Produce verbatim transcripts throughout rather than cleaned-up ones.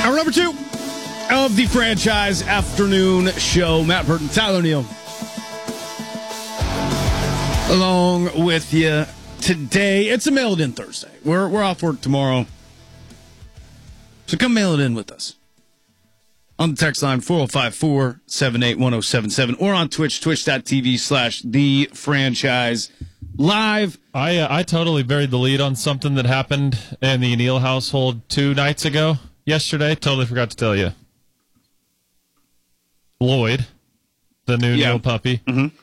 Hour number two of the Franchise Afternoon Show. Matt Burton, Tyler O'Neill, along with you today. It's a mail-it-in Thursday. We're we're off work tomorrow, so come mail it in with us on the text line four oh five, four seven eight, one oh seven seven or on Twitch, twitch.tv slash the franchise live. I uh, I totally buried the lead on something that happened in the O'Neill household two nights ago. Yesterday, totally forgot to tell you. Lloyd, the new Yeah. Neil puppy, Mm-hmm.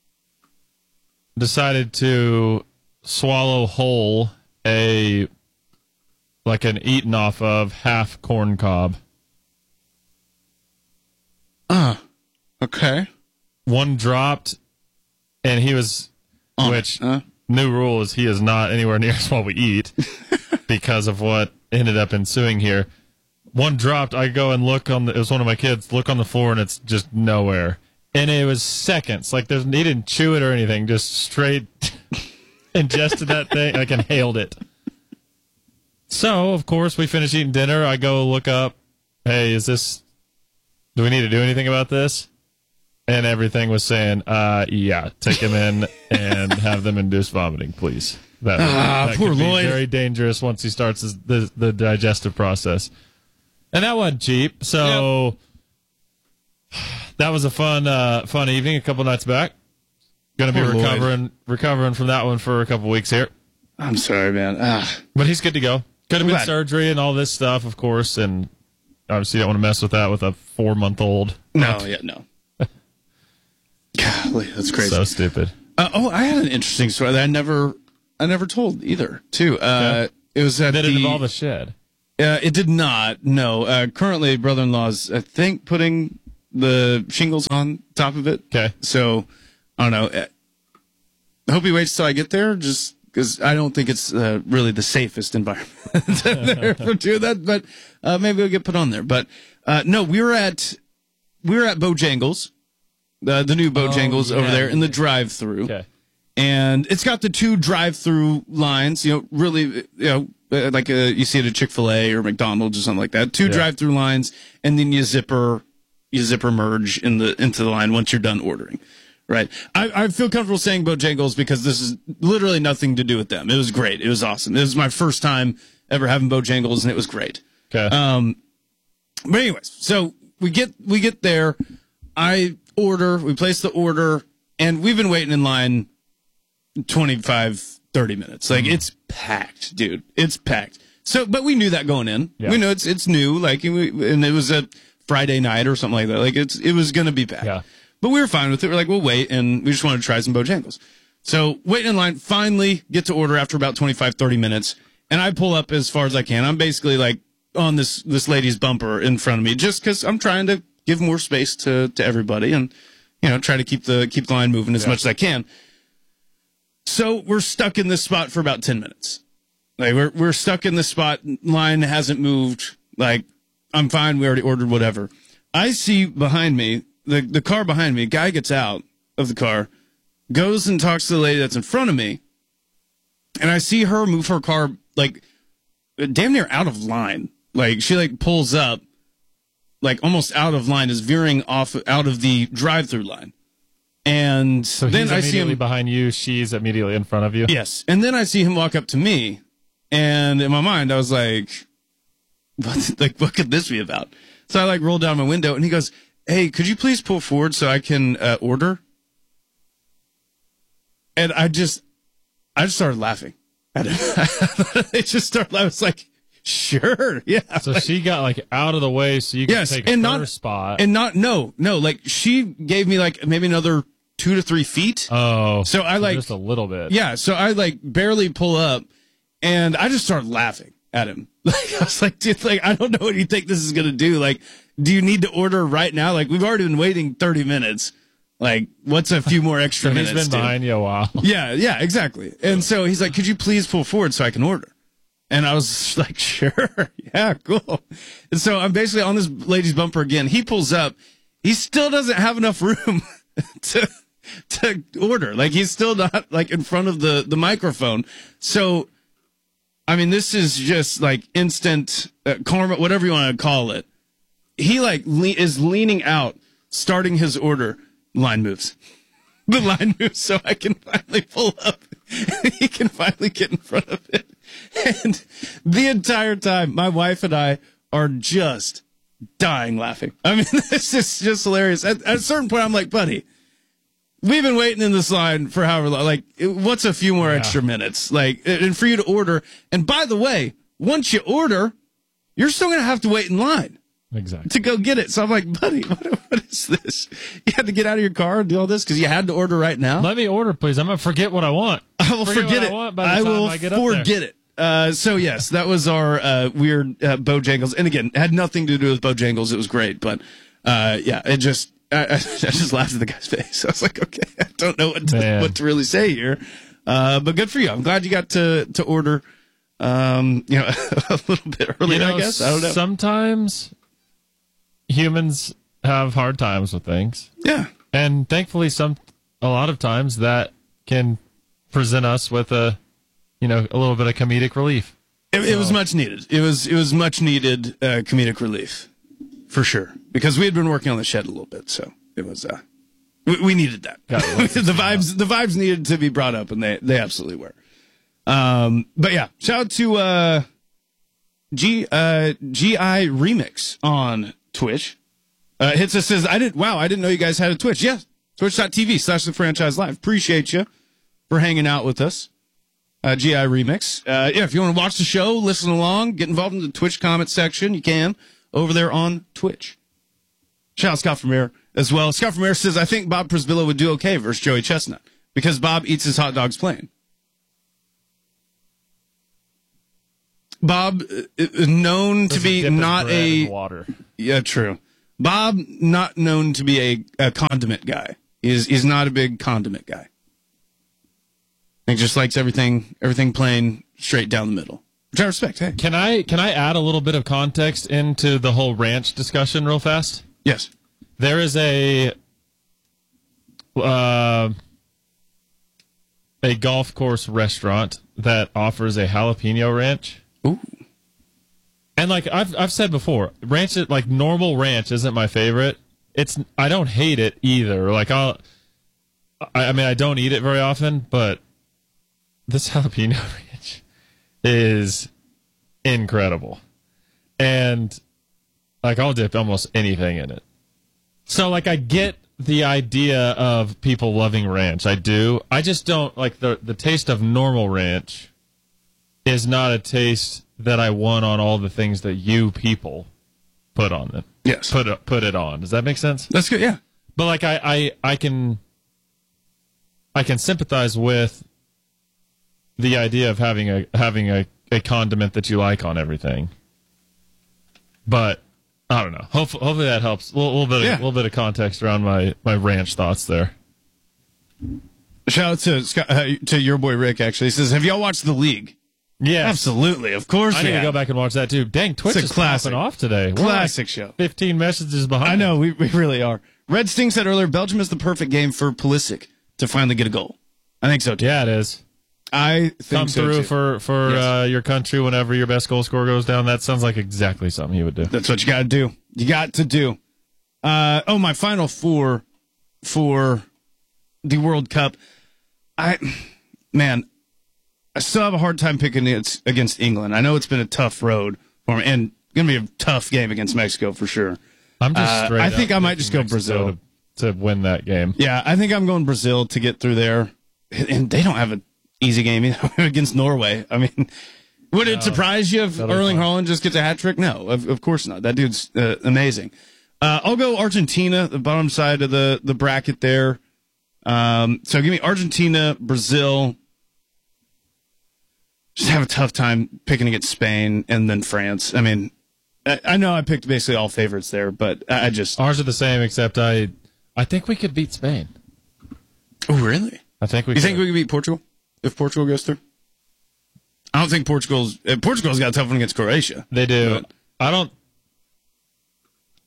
decided to swallow whole a, like an eaten off of half corn cob. Uh, okay. One dropped, and he was, On which, it, huh? new rule is he is not anywhere near us while we eat because of what ended up ensuing here. One dropped. I go and look on the, it was one of my kids, look on the floor, and it's just nowhere. And it was seconds. Like, there's, he didn't chew it or anything, just straight ingested that thing, like, inhaled it. So, of course, we finish eating dinner. I go look up, hey, is this, do we need to do anything about this? And everything was saying, uh, yeah, take him in and have them induce vomiting, please. That, Ah, that poor could be Lloyd. very dangerous once he starts his, the, the digestive process. And that wasn't cheap. So that was a fun uh, fun evening a couple nights back. Going to be Poor Lloyd. recovering recovering from that one for a couple weeks here. I'm sorry, man. Ah. But he's good to go. Could have been Glad. surgery and all this stuff, of course. And obviously you don't want to mess with that with a four-month-old. No, yeah, no. Golly, that's crazy. So stupid. Uh, oh, I had an interesting story that I never, I never told either. Too. Uh, It was at Did the. it involve a shed? Uh, it did not. No. Uh, currently, brother-in-law's, I think, putting the shingles on top of it. Okay. So, I don't know. Uh, I hope he waits till I get there, just because I don't think it's uh, really the safest environment there for doing that. But uh, maybe it'll get put on there. But uh, no, we were at we were at Bojangles, the the new Bojangles Oh, over yeah. there in the drive-through. Okay. And it's got the two drive-through lines, you know, really, you know, uh, like a, you see it at Chick-fil-A or McDonald's or something like that. Two Yeah. drive-through lines, and then you zipper, you zipper merge in the into the line once you're done ordering, right? I, I feel comfortable saying Bojangles because this is literally nothing to do with them. It was great. It was awesome. It was my first time ever having Bojangles, and it was great. Okay. Um, but anyways, so we get we get there, I order, we place the order, and we've been waiting in line twenty-five, thirty minutes. Like, Mm-hmm. it's packed, dude. It's packed. So, but we knew that going in. Yeah. We know it's it's new, like, we, and it was a Friday night or something like that. Like, it's it was gonna be packed. Yeah. But we were fine with it. We're like, we'll wait, and we just wanted to try some Bojangles. So, waiting in line, finally get to order after about twenty-five, thirty minutes, and I pull up as far as I can. I'm basically like on this this lady's bumper in front of me, just because I'm trying to give more space to to everybody, and you know, try to keep the keep the line moving as Yeah. much as I can. So we're stuck in this spot for about ten minutes. Like we're we're stuck in this spot. Line hasn't moved. Like, I'm fine. We already ordered whatever. I see behind me, the the car behind me. Guy gets out of the car, goes and talks to the lady that's in front of me, and I see her move her car like damn near out of line. Like, she like pulls up, like almost out of line, is veering off out of the drive-through line. And so then he's I see immediately him behind you. She's immediately in front of you. Yes. And then I see him walk up to me, and in my mind, I was like, what, like, what could this be about? So I, like, rolled down my window, and he goes, hey, could you please pull forward so I can uh, order? And I just, I just started laughing at him. I just started, I was like, sure, yeah. So she got, like, out of the way so you could Yes, take and her not- spot. And not, no, no, like, she gave me, like, maybe another two to three feet. oh. So I, like, just a little bit. Yeah, so I like barely pull up, and I just started laughing at him. Like, I was like, dude, like, I don't know what you think this is gonna do. Like, do you need to order right now? Like, we've already been waiting thirty minutes. Like, what's a few more extra So he's minutes? been dude? behind you a while. Yeah, yeah, exactly. And so he's like, could you please pull forward so I can order? And I was like, sure, yeah, cool. And so I'm basically on this lady's bumper again. He pulls up. He still doesn't have enough room to to order. Like, he's still not like in front of the the microphone. So I mean, this is just like instant uh, karma, whatever you want to call it. He like le- is leaning out, starting his order. Line moves. The line moves so I can finally pull up. He can finally get in front of it. And the entire time, my wife and I are just dying laughing. I mean, this is just hilarious. At, at a certain point, I'm like, buddy, we've been waiting in this line for however long. Like, what's a few more yeah. extra minutes? Like, and for you to order. And by the way, once you order, you're still going to have to wait in line. Exactly. To go get it. So I'm like, buddy, what, what is this? You had to get out of your car and do all this because you had to order right now? Let me order, please. I'm going to forget what I want. I will forget, forget what it. I, want by the I time will I get forget it. Uh, so, yes, that was our uh, weird uh, Bojangles. And again, it had nothing to do with Bojangles. It was great. But, uh, yeah, it just, I, I just laughed at the guy's face. I was like, okay, I don't know what to, what to really say here. Uh, but good for you. I'm glad you got to, to order, um, you know, a little bit earlier, you know, I guess. I don't know. Sometimes humans have hard times with things. Yeah. And thankfully, some a lot of times that can present us with a, you know, a little bit of comedic relief. It, so. it was much needed. It was it was much needed uh, comedic relief, for sure. Because we had been working on the shed a little bit, so it was uh, we, we needed that. the vibes the vibes needed to be brought up, and they they absolutely were. Um, but yeah, shout out to uh, G uh, G I Remix on Twitch. Uh, Hits us says, I didn't, wow, I didn't know you guys had a Twitch. Yeah, twitch.tv slash the franchise live. Appreciate you for hanging out with us. Uh, G I Remix. Uh, yeah, if you want to watch the show, listen along, get involved in the Twitch comment section, you can over there on Twitch. Shout out Scott from Air as well. Scott from Air says, I think Bob Prisbillo would do okay versus Joey Chestnut because Bob eats his hot dogs plain. Bob uh, known to be not a water. Yeah, true. Bob not known to be a, a condiment guy. He's he's not a big condiment guy. He just likes everything everything plain straight down the middle, which I respect. Hey, can I can I add a little bit of context into the whole ranch discussion real fast? Yes. There is a uh, a golf course restaurant that offers a jalapeno ranch. Ooh. And like I've I've said before, ranch like normal ranch isn't my favorite. It's I don't hate it either. Like I'll I, I mean I don't eat it very often, but this jalapeno ranch is incredible. And like I'll dip almost anything in it. So like I get the idea of people loving ranch. I do. I just don't like the the taste of normal ranch is not a taste that I want on all the things that you people put on them. Yes. Put it, put it on. Does that make sense? That's good, yeah. But like I, I, I can I can sympathize with the idea of having a having a, a condiment that you like on everything. But I don't know. Hopefully, hopefully that helps. A little, little bit of, yeah. little bit of context around my, my ranch thoughts there. Shout out to Scott, uh, to your boy Rick, actually. He says, have y'all watched The League? Yeah, absolutely. Of course, I need have. to go back and watch that too. Dang, Twitch it's a is classic. popping off today. We're Classic like show. Fifteen messages behind. I know we we really are. Red Sting said earlier, Belgium is the perfect game for Pulisic to finally get a goal. I think so too. Yeah, it is. I think Come so through too. for for Yes. uh, your country whenever your best goal scorer goes down. That sounds like exactly something he would do. That's what you got to do. You got to do. Uh, oh, my final four for the World Cup. I man. I still have a hard time picking it against England. I know it's been a tough road for me, and going to be a tough game against Mexico for sure. I'm just Uh, straight I up think I might just go Mexico Brazil. to, to win that game. Yeah, I think I'm going Brazil to get through there. And they don't have an easy game either against Norway. I mean, would it No, surprise you if Erling Haaland just gets a hat trick? No, of, of course not. That dude's uh, amazing. Uh, I'll go Argentina, the bottom side of the, the bracket there. Um, so give me Argentina, Brazil. Just have a tough time picking against Spain and then France. I mean, I, I know I picked basically all favorites there, but I, I just Ours are the same, except I I think we could beat Spain. oh really? I think we. You could. think we could beat Portugal if Portugal goes through? I don't think Portugal's uh, Portugal's got a tough one against Croatia. They do. But, I don't.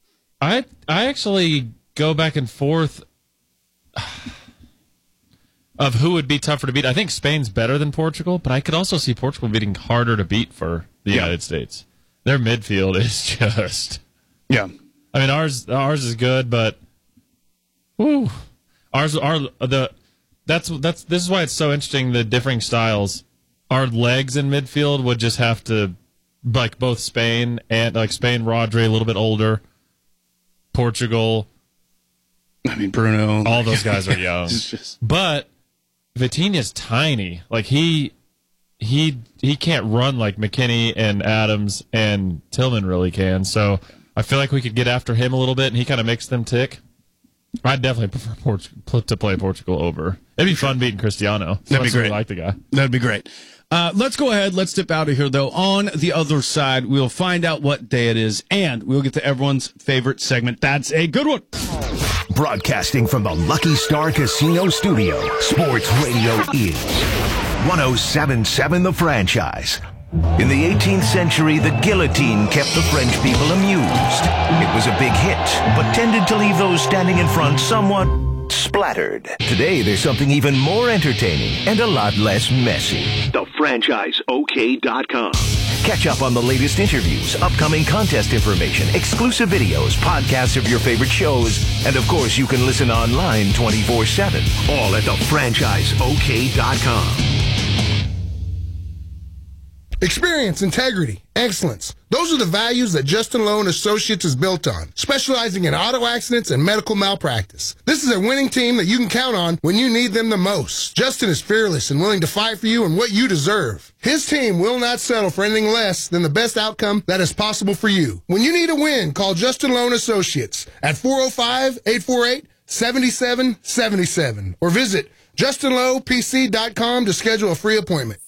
I I actually go back and forth. of who would be tougher to beat. I think Spain's better than Portugal, but I could also see Portugal being harder to beat for the yeah. United States. Their midfield is just... Yeah. I mean, ours ours is good, but... Whew, ours are the... That's that's this is why it's so interesting, the differing styles. Our legs in midfield would just have to... Like both Spain and... Like Spain, Rodri, a little bit older. Portugal... I mean, Bruno. All those guys are young. just... But Vitinha's tiny. Like, he he he can't run like McKennie and Adams and Tillman really can. So I feel like we could get after him a little bit, and he kind of makes them tick. I'd definitely prefer Port- to play Portugal over. It'd be fun beating Cristiano. That'd be great. I like the guy. That'd be great. Uh, let's go ahead. Let's dip out of here, though. On the other side, we'll find out what day it is, and we'll get to everyone's favorite segment. That's a good one. Broadcasting from the Lucky Star Casino Studio, Sports Radio is one oh seven point seven The Franchise. In the eighteenth century, the guillotine kept the French people amused. It was a big hit, but tended to leave those standing in front somewhat splattered. Today, there's something even more entertaining and a lot less messy. the franchise O K dot com. Catch up on the latest interviews, upcoming contest information, exclusive videos, podcasts of your favorite shows, and of course, you can listen online twenty-four seven. All at the franchise O K dot com. Experience, integrity, excellence. Those are the values that Justin Lowe and Associates is built on, specializing in auto accidents and medical malpractice. This is a winning team that you can count on when you need them the most. Justin is fearless and willing to fight for you and what you deserve. His team will not settle for anything less than the best outcome that is possible for you. When you need a win, call Justin Lowe and Associates at four oh five, eight four eight, seven seven seven seven or visit justin lowe p c dot com to schedule a free appointment.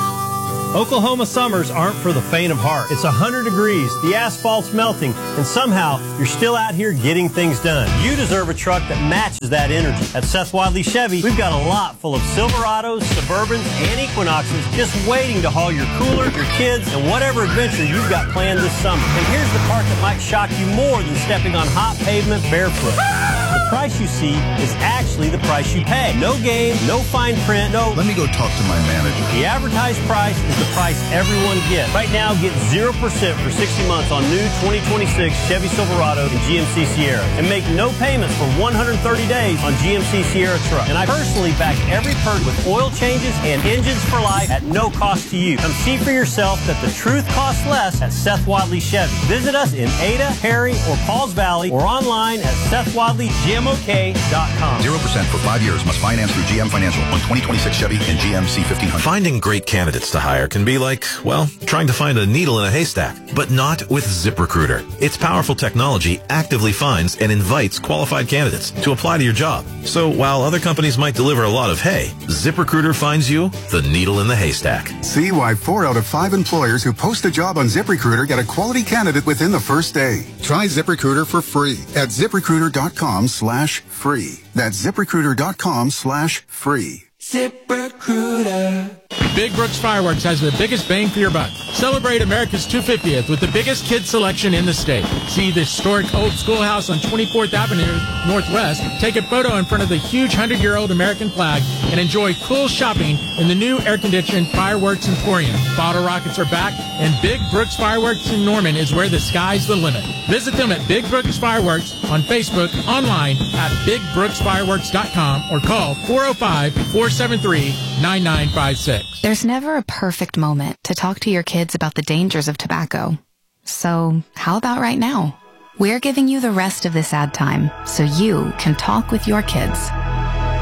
Oklahoma summers aren't for the faint of heart. It's one hundred degrees, the asphalt's melting, and somehow you're still out here getting things done. You deserve a truck that matches that energy. At Seth Wadley Chevy, we've got a lot full of Silverados, Suburbans, and Equinoxes just waiting to haul your cooler, your kids, and whatever adventure you've got planned this summer. And here's the part that might shock you more than stepping on hot pavement barefoot. The price you see is actually the price you pay. No game, no fine print, no... Let me go talk to my manager. The advertised price is the price everyone gets. Right now, get zero percent for sixty months on new twenty twenty-six Chevy Silverado and G M C Sierra. And make no payments for one hundred thirty days on G M C Sierra truck. And I personally back every perk with oil changes and engines for life at no cost to you. Come see for yourself that the truth costs less at Seth Wadley Chevy. Visit us in Ada, Harry, or Pauls Valley or online at seth wadley g m o k dot com. zero percent for five years. Must finance through G M Financial on twenty twenty-six Chevy and G M C fifteen hundred. Finding great candidates to hire can be like, well, trying to find a needle in a haystack, but not with ZipRecruiter. Its powerful technology actively finds and invites qualified candidates to apply to your job. So while other companies might deliver a lot of hay, ZipRecruiter finds you the needle in the haystack. See why four out of five employers who post a job on ZipRecruiter get a quality candidate within the first day. Try ZipRecruiter for free at ZipRecruiter.com slash free. That's ZipRecruiter.com slash free. ZipRecruiter. Big Brooks Fireworks has the biggest bang for your buck. Celebrate America's two hundred fiftieth with the biggest kids selection in the state. See the historic old schoolhouse on twenty-fourth Avenue Northwest, take a photo in front of the huge hundred-year-old American flag, and enjoy cool shopping in the new air-conditioned Fireworks Emporium. Bottle rockets are back, and Big Brooks Fireworks in Norman is where the sky's the limit. Visit them at Big Brooks Fireworks on Facebook, online at big brooks fireworks dot com, or call four oh five, four seven three, nine nine five six. There's never a perfect moment to talk to your kids about the dangers of tobacco. So how about right now? We're giving you the rest of this ad time so you can talk with your kids.